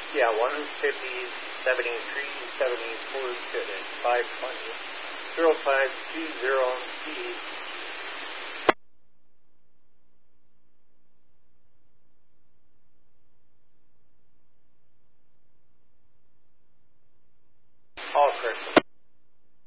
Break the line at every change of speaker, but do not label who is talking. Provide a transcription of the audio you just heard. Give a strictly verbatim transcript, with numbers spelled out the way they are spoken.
Yeah, one fifty, seventy-three, seventy-four, good at five twenty, zero five two zero, C